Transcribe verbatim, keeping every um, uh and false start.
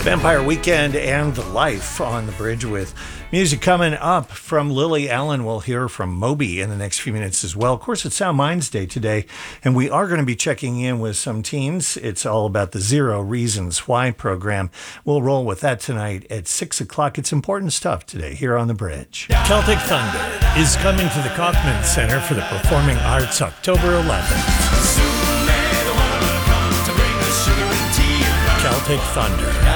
Vampire Weekend and Life on the Bridge with music coming up from Lily Allen. We'll hear from Moby in the next few minutes as well. Of course, it's Sound Minds Day today, and we are going to be checking in with some teens. It's all about the Zero Reasons Why program. We'll roll with that tonight at six o'clock. It's important stuff today here on the Bridge. Celtic Thunder is coming to the Kaufman Center for the Performing Arts October eleventh. Celtic Thunder.